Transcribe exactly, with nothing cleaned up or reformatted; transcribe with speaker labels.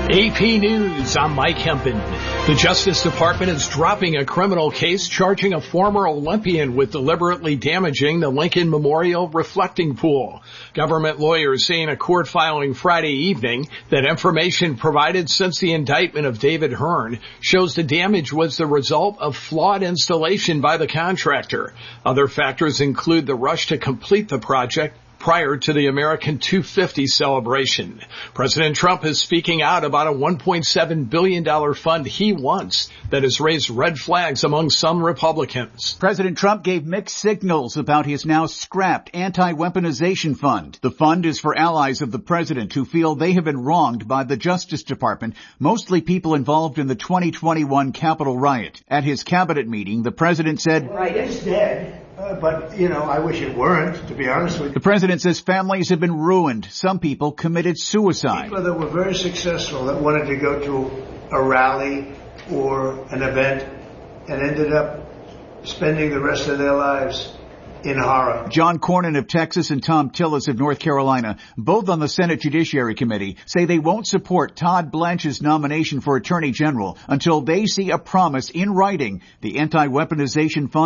Speaker 1: A P News, I'm Mike Hempen. The Justice Department is dropping a criminal case charging a former Olympian with deliberately damaging the Lincoln Memorial reflecting pool. Government lawyers say in a court filing Friday evening that information provided since the indictment of David Hearn shows the damage was the result of flawed installation by the contractor. Other factors include the rush to complete the project prior to the American two fifty celebration. President Trump is speaking out about a one point seven billion dollars fund he wants that has raised red flags among some Republicans.
Speaker 2: President Trump gave mixed signals about his now scrapped anti-weaponization fund. The fund is for allies of the president who feel they have been wronged by the Justice Department, mostly people involved in the twenty twenty-one Capitol riot. At his cabinet meeting, the president said,
Speaker 3: "Right, it's dead. Uh, but, you know, I wish it weren't, to be honest with you."
Speaker 2: The president says families have been ruined. Some people committed suicide.
Speaker 3: People that were very successful that wanted to go to a rally or an event and ended up spending the rest of their lives in horror.
Speaker 2: John Cornyn of Texas and Tom Tillis of North Carolina, both on the Senate Judiciary Committee, say they won't support Todd Blanche's nomination for Attorney General until they see a promise in writing the anti-weaponization fund